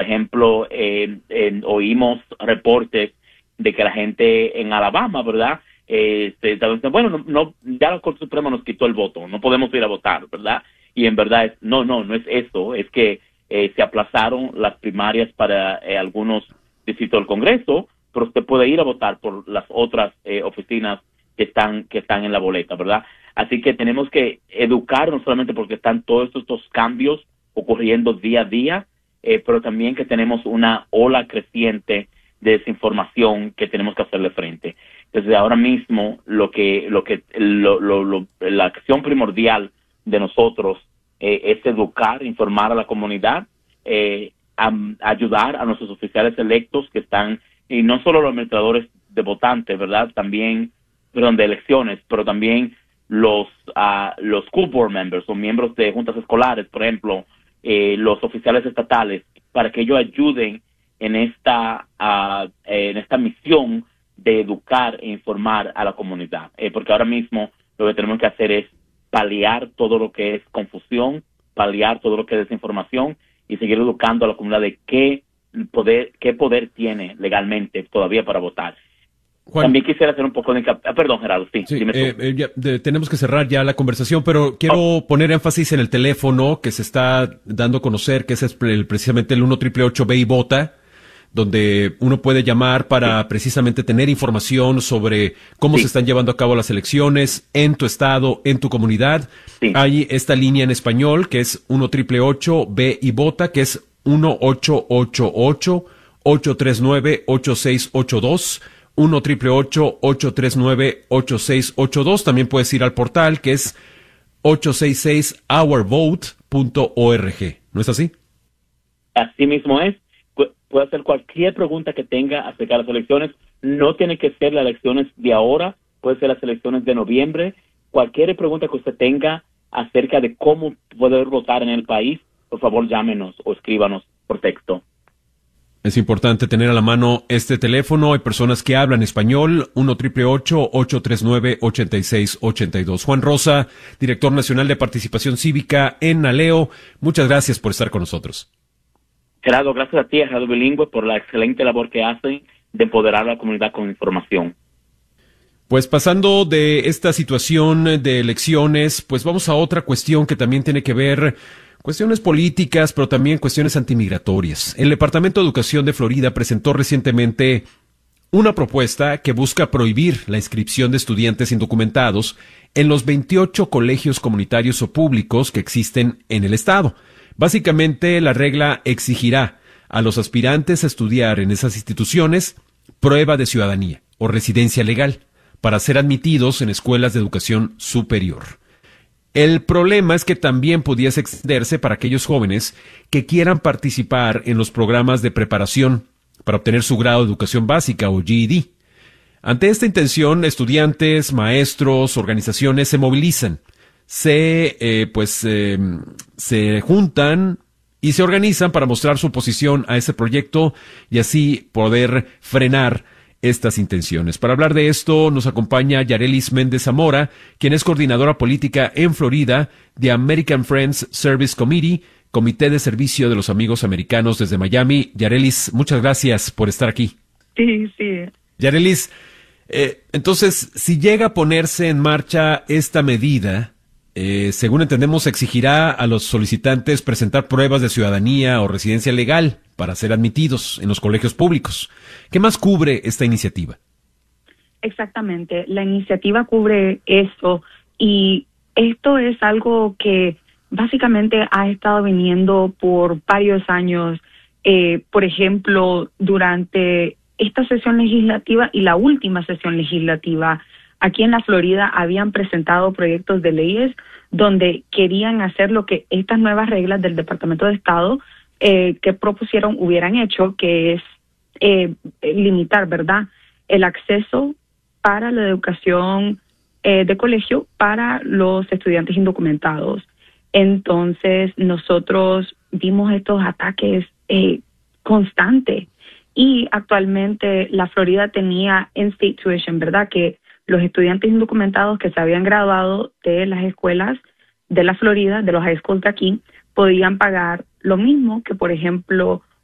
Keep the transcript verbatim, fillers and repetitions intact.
ejemplo, eh, eh, oímos reportes de que la gente en Alabama, ¿verdad? Eh, se, bueno, no, no, ya la Corte Suprema nos quitó el voto, no podemos ir a votar, ¿verdad? Y en verdad, es, no, no, no es eso, es que eh, se aplazaron las primarias para eh, algunos distritos del Congreso, pero usted puede ir a votar por las otras eh, oficinas que están que están en la boleta, ¿verdad? Así que tenemos que educar, no solamente porque están todos estos cambios ocurriendo día a día, eh, pero también que tenemos una ola creciente de desinformación que tenemos que hacerle frente. Desde ahora mismo, lo que lo que lo, lo, lo, la acción primordial de nosotros eh, es educar, informar a la comunidad, eh, a, a ayudar a nuestros oficiales electos que están, y no solo los administradores de votantes, ¿verdad? También, perdón, de elecciones, pero también los uh, los school board members o miembros de juntas escolares, por ejemplo, eh, los oficiales estatales, para que ellos ayuden en esta uh, en esta misión de educar e informar a la comunidad, eh, porque ahora mismo lo que tenemos que hacer es paliar todo lo que es confusión, paliar todo lo que es desinformación y seguir educando a la comunidad de qué poder qué poder tiene legalmente todavía para votar. Juan, también quisiera hacer un poco de... Ah, perdón, Gerardo, sí. sí eh, eh, ya, de, tenemos que cerrar ya la conversación, pero quiero oh. poner énfasis en el teléfono que se está dando a conocer, que es el, precisamente el uno ocho ocho ocho ve y vota, donde uno puede llamar para sí. precisamente tener información sobre cómo sí. se están llevando a cabo las elecciones en tu estado, en tu comunidad. Sí. Hay esta línea en español que es uno ocho ocho ocho ve y vota, que es uno ocho ocho ocho ocho tres nueve ocho seis ocho dos. uno ocho ocho ocho tres nueve ocho seis ocho dos. También puedes ir al portal que es ocho seis seis our vote punto org. ¿No es así? Así mismo es. Puede hacer cualquier pregunta que tenga acerca de las elecciones. No tiene que ser las elecciones de ahora, puede ser las elecciones de noviembre. Cualquier pregunta que usted tenga acerca de cómo poder votar en el país, por favor llámenos o escríbanos por texto. Es importante tener a la mano este teléfono. Hay personas que hablan español, uno ocho ocho ocho tres nueve ocho seis ocho dos. Juan Rosa, director nacional de participación cívica en Aleo, muchas gracias por estar con nosotros. Gerardo, gracias a ti, a Radio Bilingüe, por la excelente labor que hacen de empoderar a la comunidad con información. Pues pasando de esta situación de elecciones, pues vamos a otra cuestión que también tiene que ver cuestiones políticas, pero también cuestiones antimigratorias. El Departamento de Educación de Florida presentó recientemente una propuesta que busca prohibir la inscripción de estudiantes indocumentados en los veintiocho colegios comunitarios o públicos que existen en el estado. Básicamente, la regla exigirá a los aspirantes a estudiar en esas instituciones prueba de ciudadanía o residencia legal para ser admitidos en escuelas de educación superior. El problema es que también pudiese extenderse para aquellos jóvenes que quieran participar en los programas de preparación para obtener su grado de educación básica o G E D. Ante esta intención, estudiantes, maestros, organizaciones se movilizan, se eh, pues eh, se juntan y se organizan para mostrar su oposición a ese proyecto y así poder frenar estas intenciones. Para hablar de esto nos acompaña Yarelis Méndez Zamora, quien es coordinadora política en Florida de American Friends Service Committee, Comité de Servicio de los Amigos Americanos desde Miami. Yarelis, muchas gracias por estar aquí. Sí, sí. Yarelis, eh, entonces, si llega a ponerse en marcha esta medida, eh, según entendemos, exigirá a los solicitantes presentar pruebas de ciudadanía o residencia legal para ser admitidos en los colegios públicos. ¿Qué más cubre esta iniciativa? Exactamente, la iniciativa cubre esto y esto es algo que básicamente ha estado viniendo por varios años. Eh, por ejemplo, durante esta sesión legislativa y la última sesión legislativa, aquí en la Florida habían presentado proyectos de leyes donde querían hacer lo que estas nuevas reglas del Departamento de Estado eh, que propusieron hubieran hecho, que es eh, limitar, ¿verdad?, el acceso para la educación eh, de colegio para los estudiantes indocumentados. Entonces, nosotros vimos estos ataques eh, constantes y actualmente la Florida tenía in-state tuition, ¿verdad?, que los estudiantes indocumentados que se habían graduado de las escuelas de la Florida, de los high schools de aquí, podían pagar lo mismo que, por ejemplo,